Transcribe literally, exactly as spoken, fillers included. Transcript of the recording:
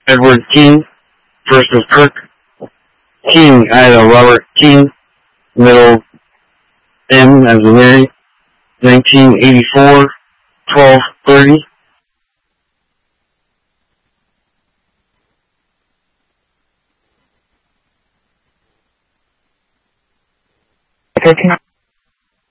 Edward King. First was Kirk King. I had a Robert King. Middle M as in Mary. nineteen eighty-four, twelve thirty. thirteen